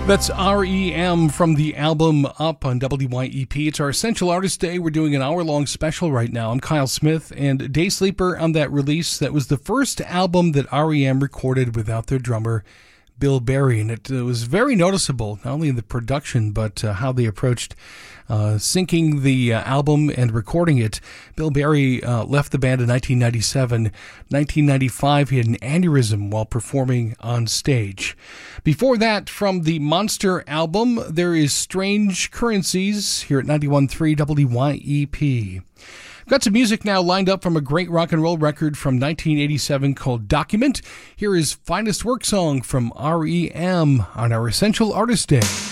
That's REM from the album Up on WYEP. It's our Essential Artist Day. We're doing an hour-long special right now. I'm Kyle Smith, and Day Sleeper on that release. That was the first album that REM recorded without their drummer, Bill Berry, and it was very noticeable, not only in the production, but how they approached syncing the album and recording it. Bill Berry left the band in 1997. 1995, he had an aneurysm while performing on stage. Before that, from the Monster album, there is Strange Currencies here at 91.3 WYEP. Got some music now lined up from a great rock and roll record from 1987 called Document. Here is Finest Work Song from REM on our Essential Artist Day.